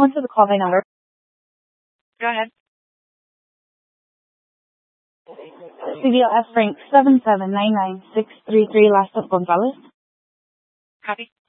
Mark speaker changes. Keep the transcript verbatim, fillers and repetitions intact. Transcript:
Speaker 1: someone for the call by number.
Speaker 2: Go ahead.
Speaker 1: C D L S Frank seven seven nine nine six three three, last up Gonzalez.
Speaker 2: Copy.